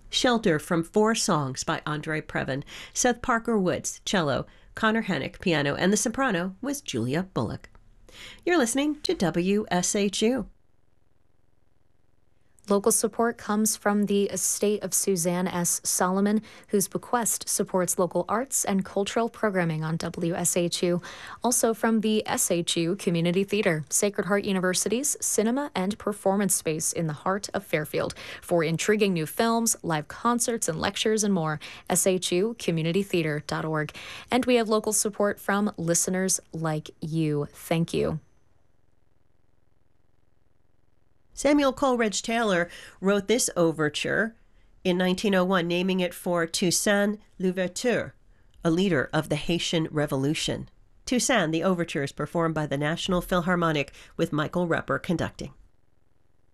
Shelter from Four Songs by Andre Previn. Seth Parker Woods, cello. Connor Hennick, piano. And the soprano was Julia Bullock. You're listening to WSHU. Local support comes from the estate of Suzanne S. Solomon, whose bequest supports local arts and cultural programming on WSHU. Also from the SHU Community Theater, Sacred Heart University's cinema and performance space in the heart of Fairfield. For intriguing new films, live concerts, and lectures and more, shucommunitytheater.org. And we have local support from listeners like you. Thank you. Samuel Coleridge Taylor wrote this overture in 1901, naming it for Toussaint Louverture, a leader of the Haitian Revolution. Toussaint, the overture, is performed by the National Philharmonic with Michael Repper conducting.